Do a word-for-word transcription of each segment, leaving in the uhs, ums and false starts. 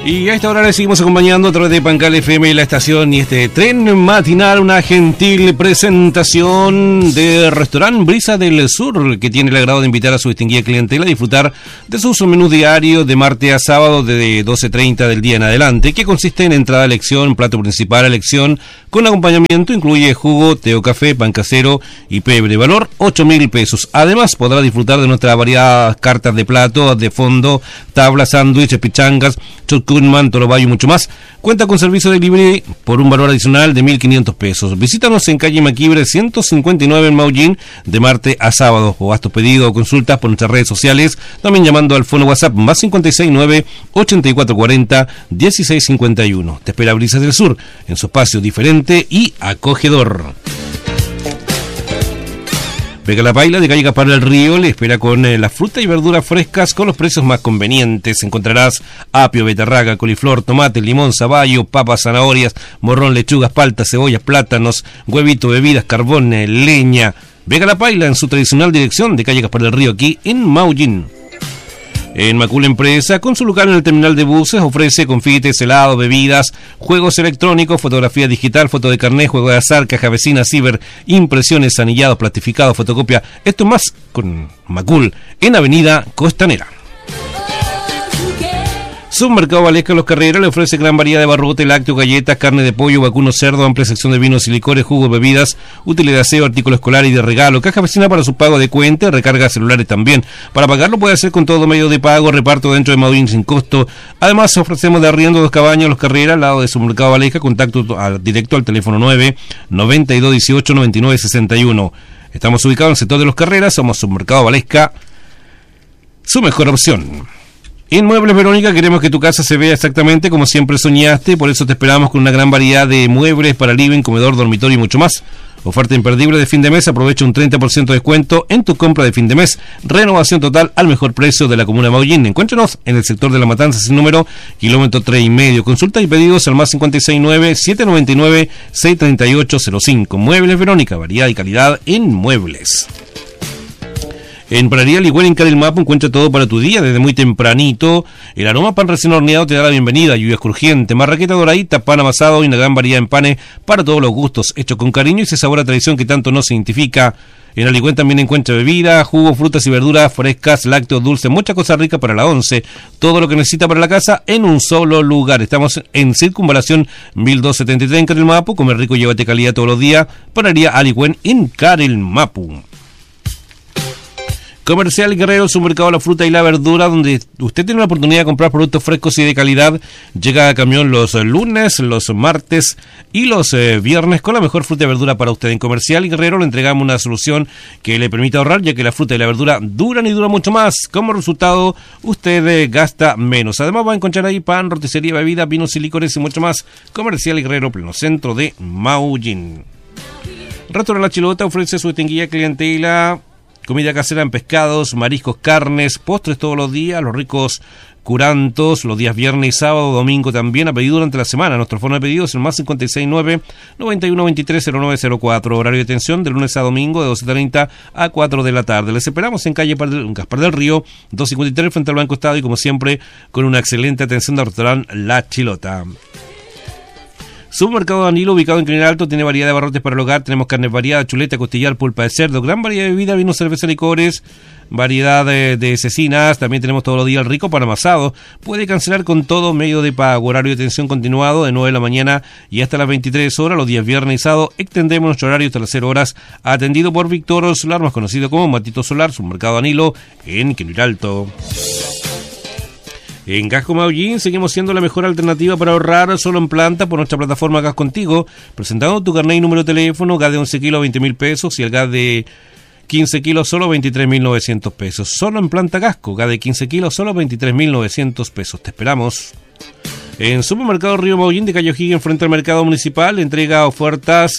Y a esta hora le seguimos acompañando a través de Pancal F M y la estación y este tren matinal, una gentil presentación de Restaurant Brisa del Sur, que tiene el agrado de invitar a su distinguida clientela a disfrutar de sus menús diarios de martes a sábado de doce treinta del día en adelante, que consiste en entrada a elección, plato principal a elección, con acompañamiento, incluye jugo, té o café, pan casero y pebre, valor ocho mil pesos. Además podrá disfrutar de nuestras variadas cartas de plato, de fondo, tablas, sándwiches, pichangas, chutcunman, torobayo y mucho más. Cuenta con servicio de delivery por un valor adicional de mil quinientos pesos. Visítanos en calle Maquibre ciento cincuenta y nueve en Maullín de martes a sábado, o haz tu pedido o consultas por nuestras redes sociales, también llamando al fono WhatsApp más cincuenta y seis nueve, ochenta y cuatro cuarenta, dieciséis cincuenta y uno. Te espera Brisas del Sur en su espacio diferente y acogedor. Vega La Paila de calle Gaspar del Río le espera con eh, las frutas y verduras frescas con los precios más convenientes. Encontrarás apio, betarraga, coliflor, tomate, limón, zapallo, papas, zanahorias, morrón, lechugas, paltas, cebollas, plátanos, huevito, bebidas, carbón, eh, leña. Vega La Paila en su tradicional dirección de calle Gaspar del Río, aquí en Maullín. En Macul Empresa, con su local en el terminal de buses, ofrece confites, helados, bebidas, juegos electrónicos, fotografía digital, foto de carnet, juego de azar, caja vecina, ciber, impresiones, anillados, plastificados, fotocopia. Esto más con Macul en Avenida Costanera. Supermercado Valesca Los Carreras le ofrece gran variedad de barrote, lácteos, galletas, carne de pollo, vacuno, cerdo, amplia sección de vinos y licores, jugos, bebidas, útiles de aseo, artículos escolares y de regalo, caja vecina para su pago de cuenta, recarga celulares también. Para pagarlo puede hacer con todo medio de pago, reparto dentro de Maullín sin costo. Además ofrecemos de arriendo dos cabañas Los Carreras al lado de Supermercado Valesca, contacto al, directo al teléfono nueve, noventa y dos, dieciocho, noventa y nueve, sesenta y uno. Estamos ubicados en el sector de Los Carreras, somos Supermercado Valesca, su mejor opción. En Muebles Verónica queremos que tu casa se vea exactamente como siempre soñaste, por eso te esperamos con una gran variedad de muebles para living, comedor, dormitorio y mucho más. Oferta imperdible de fin de mes, aprovecha un treinta por ciento de descuento en tu compra de fin de mes. Renovación total al mejor precio de la comuna de Maullín. Encuéntranos en el sector de La Matanza, sin número, kilómetro tres y medio. Consulta y pedidos al más cincuenta y seis nueve, siete noventa y nueve, seis treinta y ocho cero cinco. Muebles Verónica, variedad y calidad en muebles. En Panadería Ligüen en Caril Mapu encuentra todo para tu día desde muy tempranito. El aroma pan recién horneado te da la bienvenida. Lluvias crujientes, marraqueta doradita, pan amasado y una gran variedad en panes para todos los gustos, hecho con cariño y ese sabor a tradición que tanto nos identifica. En Aligüen también encuentra bebida, jugos, frutas y verduras frescas, lácteos, dulces, muchas cosas ricas para la once. Todo lo que necesita para la casa en un solo lugar. Estamos en Circunvalación mil doscientos setenta y tres en Caril Mapu. Comer rico, llévate calidad todos los días. Panadería Aligüen en Caril Mapu. Comercial Guerrero, su mercado de la fruta y la verdura, donde usted tiene la oportunidad de comprar productos frescos y de calidad. Llega a camión los lunes, los martes y los eh, viernes con la mejor fruta y verdura para usted. En Comercial Guerrero le entregamos una solución que le permite ahorrar, ya que la fruta y la verdura duran y duran mucho más. Como resultado, usted eh, gasta menos. Además va a encontrar ahí pan, roticería, bebida, vinos y licores y mucho más. Comercial Guerrero, pleno centro de Maullín. Restaurant La Chilota ofrece su distinguida clientela comida casera en pescados, mariscos, carnes, postres todos los días, los ricos curantos, los días viernes y sábado, domingo también, a pedido durante la semana. Nuestro fono de pedidos es el más cincuenta y seis nueve, noventa y uno veintitrés, cero nueve cero cuatro. Horario de atención de lunes a domingo de doce treinta a cuatro de la tarde. Les esperamos en calle Gaspar del Río, doscientos cincuenta y tres, frente al Banco Estado, y como siempre, con una excelente atención del restaurante La Chilota. Supermercado Danilo, ubicado en Crinal Alto, tiene variedad de barrotes para el hogar. Tenemos carnes variadas, chuleta, costillar, pulpa de cerdo, gran variedad de bebidas, vinos, cerveza, licores, variedad de, de cecinas. También tenemos todos los días el rico pan amasado. Puede cancelar con todo medio de pago. Horario de atención continuado de nueve de la mañana y hasta las veintitrés horas. Los días viernes y sábado extendemos nuestro horario hasta las cero horas. Atendido por Víctor Solar, más conocido como Matito Solar. Supermercado Danilo en Crinal Alto. En Gasco Maullín seguimos siendo la mejor alternativa para ahorrar solo en planta por nuestra plataforma Gas Contigo, presentando tu carnet y número de teléfono. Gas de once kilos, veinte mil pesos, y el gas de quince kilos, solo veintitrés mil novecientos pesos. Solo en planta Gasco, gas de quince kilos, solo veintitrés mil novecientos pesos. Te esperamos. En Supermercado Río Maullín de Calle O'Higgins, frente al Mercado Municipal, entrega ofertas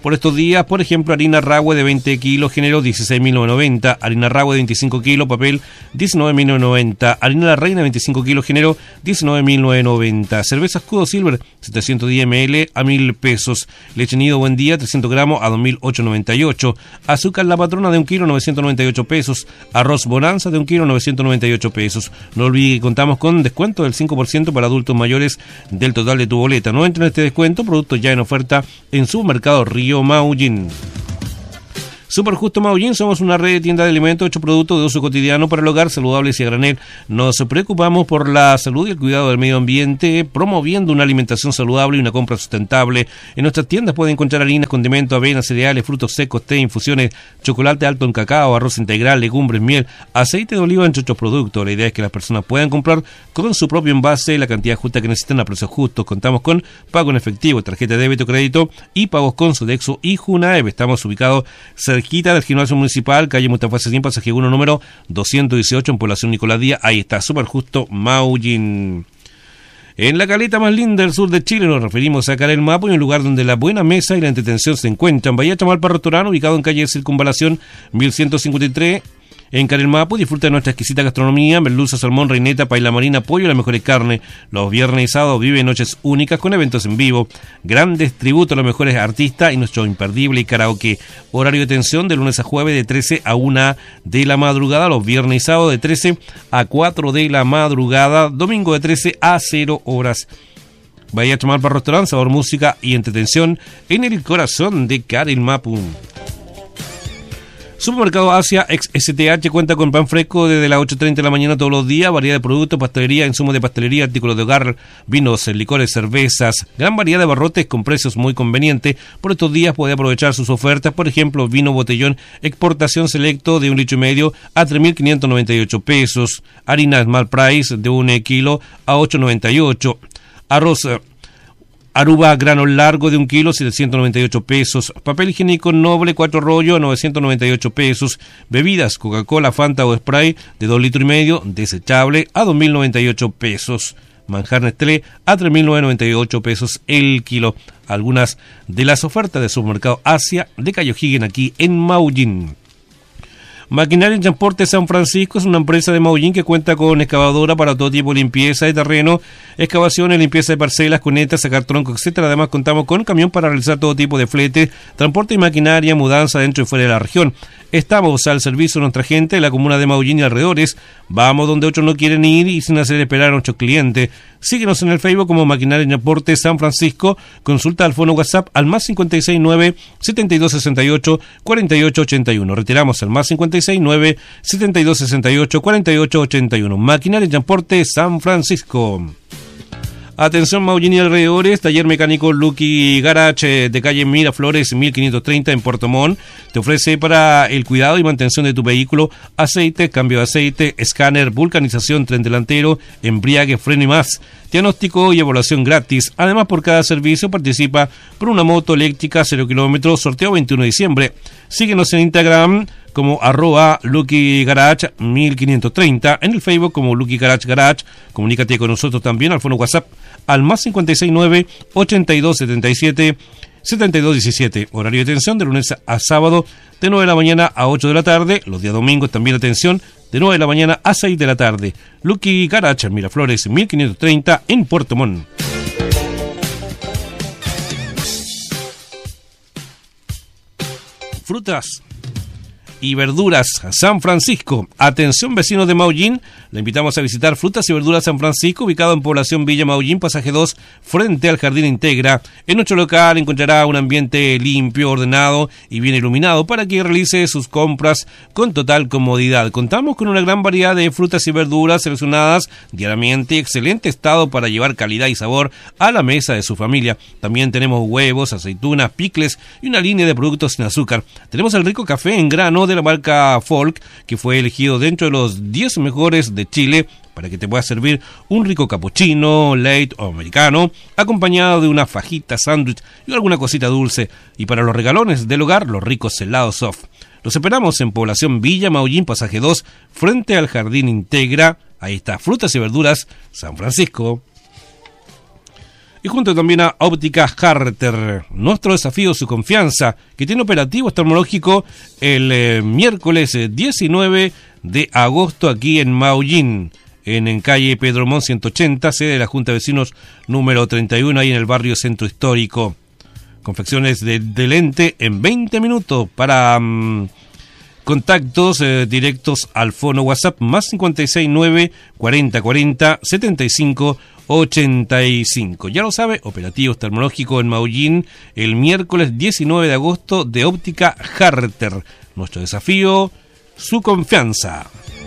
por estos días. Por ejemplo, harina Rahue de veinte kilos, género dieciséis mil novecientos noventa, harina Rahue de veinticinco kilos, papel diecinueve mil novecientos noventa, harina La Reina de veinticinco kilos, género diecinueve mil novecientos noventa, cerveza Escudo Silver setecientos diez mililitros a mil pesos, leche nido Buen Día trescientos gramos a dos mil ochocientos noventa y ocho, azúcar La Patrona de un kilo novecientos noventa y ocho pesos, arroz Bonanza de un kilo novecientos noventa y ocho pesos. No olvide que contamos con descuento del cinco por ciento para adultos mayores del total de tu boleta. No entre en este descuento, productos ya en oferta en Supermercado Río Maullín. Super Justo Maullín, somos una red de tiendas de alimentos, ocho productos de uso cotidiano para el hogar, saludables y a granel. Nos preocupamos por la salud y el cuidado del medio ambiente, promoviendo una alimentación saludable y una compra sustentable. En nuestras tiendas pueden encontrar harinas, condimentos, avenas, cereales, frutos secos, té, infusiones, chocolate alto en cacao, arroz integral, legumbres, miel, aceite de oliva, entre otros productos. La idea es que las personas puedan comprar con su propio envase la cantidad justa que necesitan a precios justos. Contamos con pago en efectivo, tarjeta de débito, crédito y pagos con Sodexo y Junaev. Estamos ubicados cerca del gimnasio municipal, calle Mustafa Cecín, pasaje uno, número doscientos dieciocho, en población Nicolás Díaz. Ahí está, Super Justo Maullín. En la caleta más linda del sur de Chile nos referimos a Carelmapo, y un lugar donde la buena mesa y la entretención se encuentran. Bahía Chamalpa Restaurante, ubicado en calle Circunvalación mil ciento cincuenta y tres, en Carelmapo. Disfruta de nuestra exquisita gastronomía, merluza, salmón, reineta, paella marina, pollo y las mejores carnes. Los viernes y sábados vive noches únicas con eventos en vivo, grandes tributos a los mejores artistas y nuestro imperdible y karaoke. Horario de atención de lunes a jueves de trece a una de la madrugada, los viernes y sábados de trece a cuatro de la madrugada, domingo de trece a cero horas. Vaya a tomar para restaurante, sabor, música y entretención en el corazón de Carelmapo. Supermercado Asia ex S T H cuenta con pan fresco desde las ocho y treinta de la mañana todos los días, variedad de productos, pastelería, insumos de pastelería, artículos de hogar, vinos, licores, cervezas, gran variedad de barrotes con precios muy convenientes. Por estos días puede aprovechar sus ofertas, por ejemplo, vino botellón exportación selecto de un litro y medio a tres mil quinientos noventa y ocho pesos, harina Small Price de un kilo a ocho noventa y ocho, arroz Aruba grano largo de un kilo, setecientos noventa y ocho pesos. Papel higiénico noble, cuatro rollos, novecientos noventa y ocho pesos. Bebidas, Coca-Cola, Fanta o Sprite de dos litros y medio, desechable, a dos mil noventa y ocho pesos. Manjar Nestlé a tres mil novecientos noventa y ocho pesos el kilo. Algunas de las ofertas de Supermercado Asia de Cayo Higgins aquí en Maullín. Maquinaria y Transporte San Francisco es una empresa de Maullín que cuenta con excavadora para todo tipo de limpieza de terreno, excavaciones, limpieza de parcelas, cunetas, sacar tronco, etcétera. Además contamos con camión para realizar todo tipo de flete, transporte y maquinaria, mudanza dentro y fuera de la región. Estamos al servicio de nuestra gente de la comuna de Maullín y alrededores. Vamos donde otros no quieren ir y sin hacer esperar a nuestros clientes. Síguenos en el Facebook como Maquinaria y Transporte San Francisco. Consulta al fono WhatsApp al más cinco seis nueve, siete dos seis ocho, cuatro ocho ocho uno. Retiramos al más cinco seis nueve, siete dos seis ocho, cuatro ocho ocho uno. Maquinaria y Transporte San Francisco. Atención Maullín y alrededores, taller mecánico Lucky Garage de calle Miraflores mil quinientos treinta en Puerto Montt. Te ofrece para el cuidado y mantención de tu vehículo aceite, cambio de aceite, escáner, vulcanización, tren delantero, embriague, freno y más. Diagnóstico y evaluación gratis. Además, por cada servicio participa por una moto eléctrica cero kilómetros, sorteo veintiuno de diciembre. Síguenos en Instagram como arroba Lucky Garage mil quinientos treinta, en el Facebook como Lucky Garage Garage. Comunícate con nosotros también al fono WhatsApp al más cinco seis nueve, ochenta y dos setenta y siete, setenta y dos diecisiete. Horario de atención de lunes a sábado de nueve de la mañana a ocho de la tarde. Los días domingos también atención de nueve de la mañana a seis de la tarde. Lucky Garage Miraflores mil quinientos treinta en Puerto Montt. Frutas y verduras San Francisco. Atención vecinos de Maullín, le invitamos a visitar Frutas y Verduras San Francisco, ubicado en población Villa Maullín, pasaje dos, frente al Jardín Integra. En nuestro local encontrará un ambiente limpio, ordenado y bien iluminado para que realice sus compras con total comodidad. Contamos con una gran variedad de frutas y verduras seleccionadas diariamente, excelente estado para llevar calidad y sabor a la mesa de su familia. También tenemos huevos, aceitunas, picles y una línea de productos sin azúcar. Tenemos el rico café en grano de la marca Folk, que fue elegido dentro de los diez mejores de Chile para que te pueda servir un rico cappuccino, late o americano, acompañado de una fajita, sándwich y alguna cosita dulce. Y para los regalones del hogar, los ricos helados soft. Los esperamos en población Villa Maullín, pasaje dos, frente al Jardín Integra. Ahí está, Frutas y Verduras San Francisco. Y junto también a Óptica Harter. Nuestro desafío, su confianza, que tiene operativo oftalmológico el eh, miércoles diecinueve de agosto aquí en Maullín, en, en calle Pedro Montt ciento ochenta, sede de la Junta de Vecinos número treinta y uno, ahí en el barrio Centro Histórico. Confecciones de, de lente en veinte minutos para um, contactos eh, directos al fono WhatsApp más cincuenta y seis nueve cuarenta cuarenta setenta y cinco ochenta y cinco. Ya lo sabe, operativo oftalmológico en Maullín el miércoles diecinueve de agosto de Óptica Harter. Nuestro desafío, su confianza.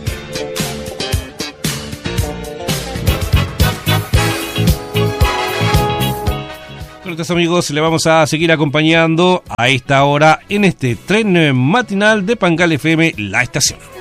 Con estos amigos le vamos a seguir acompañando a esta hora en este tren matinal de Pangal F M, La Estación.